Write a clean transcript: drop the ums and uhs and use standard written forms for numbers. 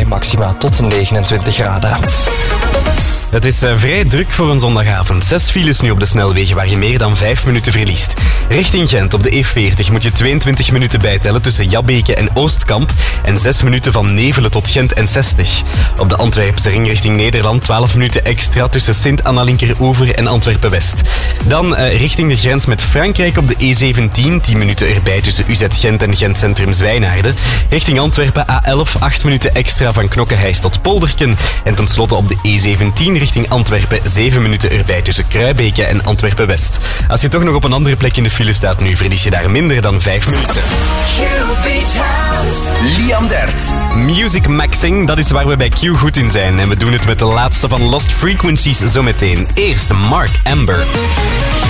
maxima tot 29 graden. Het is vrij druk voor een zondagavond. 6 files nu op de snelwegen waar je meer dan 5 minuten verliest. Richting Gent op de E40 moet je 22 minuten bijtellen tussen Jabbeke en Oostkamp en 6 minuten van Nevelen tot Gent en 60. Op de Antwerpse ring richting Nederland 12 minuten extra tussen Sint-Anna-Linkeroever en Antwerpen-West. Dan richting de grens met Frankrijk op de E17 10 minuten erbij tussen UZ Gent en Gent Centrum Zwijnaarden. Richting Antwerpen A11 8 minuten extra van Knokke-Heist tot Polderken. En tenslotte op de E17 richting Antwerpen 7 minuten erbij tussen Kruibeke en Antwerpen-West. Als je toch nog op een andere plek in de file staat nu, verlies je daar minder dan 5 minuten. Liam Dert. Music maxing, dat is waar we bij Q goed in zijn. En we doen het met de laatste van Lost Frequencies zometeen. Eerst Mark Amber.